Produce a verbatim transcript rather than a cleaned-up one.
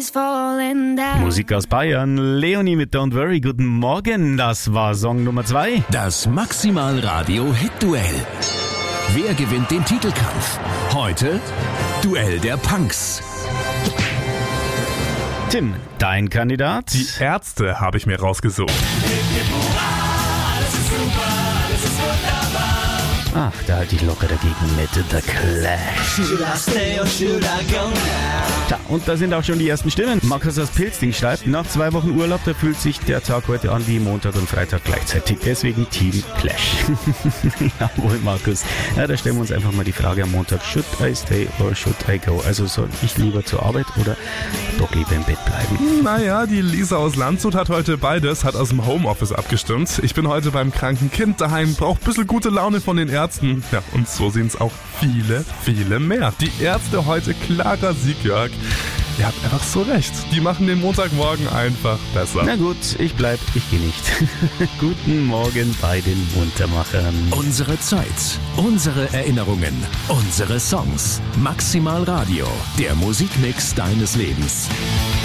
is falling down. Musik aus Bayern, Leonie mit Don't Worry, guten Morgen, das war Song Nummer zwei. Das Maximal Radio Hit Duell. Wer gewinnt den Titelkampf? Heute Duell der Punks. Tim, dein Kandidat? Die Ärzte habe ich mir rausgesucht. Ach, da halte ich locker dagegen mit The Clash. Da, und da sind auch schon die ersten Stimmen. Markus aus Pilzding schreibt, nach zwei Wochen Urlaub, da fühlt sich der Tag heute an wie Montag und Freitag gleichzeitig. Deswegen Team Clash. Jawohl, Markus. Ja, da stellen wir uns einfach mal die Frage am Montag. Should I stay or should I go? Also soll ich lieber zur Arbeit oder doch lieber im Bett bleiben? Naja, die Lisa aus Landshut hat heute beides, hat aus dem Homeoffice abgestimmt. Ich bin heute beim kranken Kind daheim, braucht ein bisschen gute Laune von den Ärzten. Ja, und so sehen es auch viele, viele mehr. Die Ärzte heute, klarer Sieg, Jörg. Ihr habt einfach so recht. Die machen den Montagmorgen einfach besser. Na gut, ich bleib, ich gehe nicht. Guten Morgen bei den Muntermachern. Unsere Zeit, unsere Erinnerungen, unsere Songs. Maximal Radio, der Musikmix deines Lebens.